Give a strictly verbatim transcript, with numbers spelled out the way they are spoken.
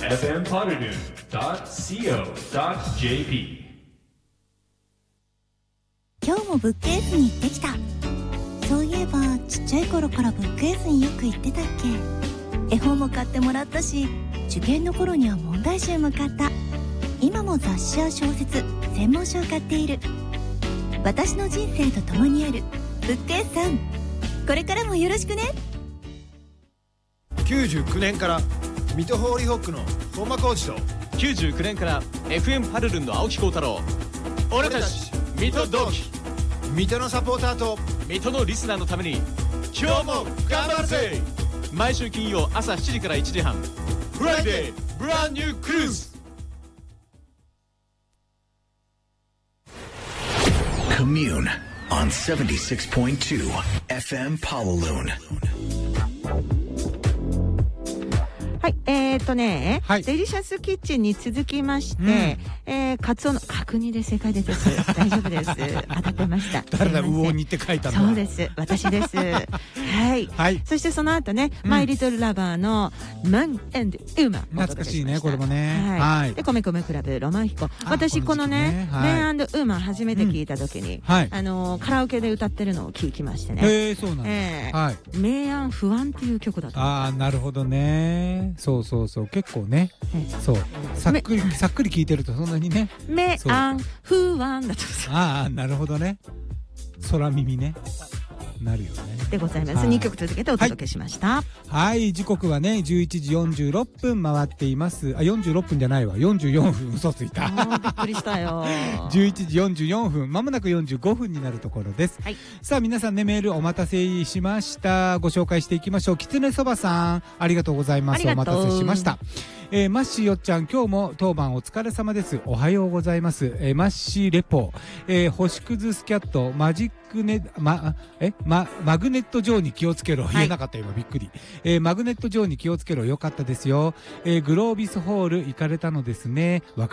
エフエム ポルヌ ドット シーオー ドット ジェーピー。 今日もブックエースに行ってきた。そういえばちっちゃい頃からブックエースによく行ってたっけ。絵本も買ってもらったし、受験の頃には問題集も買った。今も雑誌や小説、専門書を買っている。私の人生と共にあるブックエースさん、これからもよろしくね。 きゅうじゅうきゅうねんから水戸ホーリーホックの本間浩二ときゅうじゅうきゅうねんから エフエム パルルンの青木幸太郎、俺たち水戸同期、 水戸のサポーターと水戸のリスナーのために今日も頑張るぜ。毎週金曜朝しちじからいちじはん、フライデーブランニュークルーズ。 Commune on seventy-six point two エフエム Pawaloon。 はい、えー、っとね、 はい、 デリシャスキッチンに続きまして、うん、えー、カツオの角煮で正解です。大丈夫です。当たってました。 誰だ、魚煮って書いたの。 そうです。私です。はい、はい。そしてその後ね、うん、マイリトルラバーのマン&ウーマ。 懐かしいね、これもね。 はい。はい、で、米米クラブロマンヒコ。私このね、マン&ウーマ初めて聞いた時に、うん、はい、あのー、カラオケで歌ってるのを聞きましてね。 へえ、そうなんだ。 えー、はい。明暗不安っていう曲だった。 ああ、なるほどね。そうそうそう、結構ね、そうさっくりさっくり聞いてるとそんなにね、 明暗不安だと。 ああ、なるほどね。空耳ね、なるよね。 でございます。にきょく続けてお届けしました。 はい、はい、時刻はねじゅういちじよんじゅうろっぷん回っています。あ、よんじゅうろっぷんじゃないわ、よんじゅうよんぷん、嘘ついた。 びっくりしたよ。 じゅういちじよんじゅうよんぷん、まもなくよんじゅうごふんになるところです。はい、さあ皆さんね、メールお待たせしました。ご紹介していきましょう。きつねそばさん、ありがとうございます。お待たせしました。えー、マッシーよっちゃん、今日も当番お疲れ様です。おはようございます。えー、マッシーレポ、えー、星屑スキャットマジックネまえまマグネット上に気をつけろ、はい、言えなかった今びっくり。えー、マグネット上に気をつけろ、よかったですよ。えー、グロービスホール行かれたのですね。